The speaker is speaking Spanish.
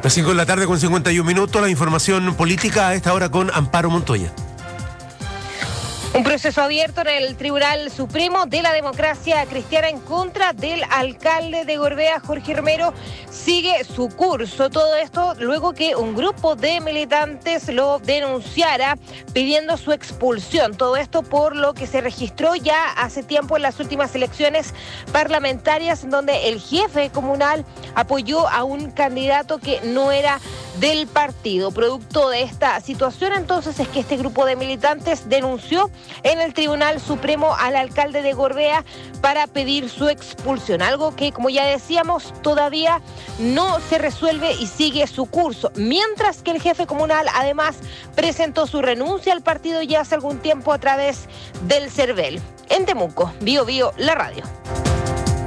Las 5 de la tarde con 51 minutos, la información política a esta hora con Amparo Montoya. Un proceso abierto en el Tribunal Supremo de la Democracia Cristiana en contra del alcalde de Gorbea, Jorge Romero, sigue su curso. Todo esto luego que un grupo de militantes lo denunciara pidiendo su expulsión. Todo esto por lo que se registró ya hace tiempo en las últimas elecciones parlamentarias, en donde el jefe comunal apoyó a un candidato que no era del partido. Producto de esta situación, entonces, es que este grupo de militantes denunció en el Tribunal Supremo al alcalde de Gorbea para pedir su expulsión, algo que, como ya decíamos, todavía no se resuelve y sigue su curso, mientras que el jefe comunal además presentó su renuncia al partido ya hace algún tiempo a través del CERVEL. En Temuco, Bio Bio, la radio.